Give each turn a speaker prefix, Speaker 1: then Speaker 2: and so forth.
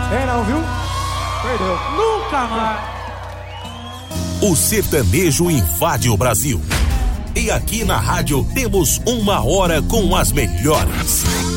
Speaker 1: É não, viu? Perdeu.
Speaker 2: Nunca mais.
Speaker 3: O sertanejo invade o Brasil. E aqui na rádio temos 1 hora com as melhores.